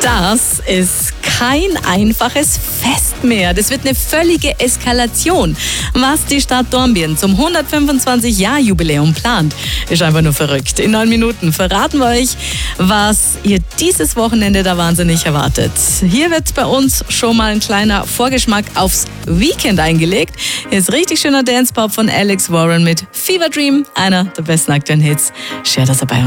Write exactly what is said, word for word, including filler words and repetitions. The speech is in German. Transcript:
Das ist kein einfaches Fest mehr. Das wird eine völlige Eskalation. Was die Stadt Dornbirn zum hundertfünfundzwanzig-Jahr-Jubiläum plant, ist einfach nur verrückt. In neun Minuten verraten wir euch, was ihr dieses Wochenende da wahnsinnig erwartet. Hier wird bei uns schon mal ein kleiner Vorgeschmack aufs Weekend eingelegt. Hier ist richtig schöner Dance-Pop von Alex Warren mit Fever Dream, einer der besten aktuellen Hits. Schön, dass ihr bei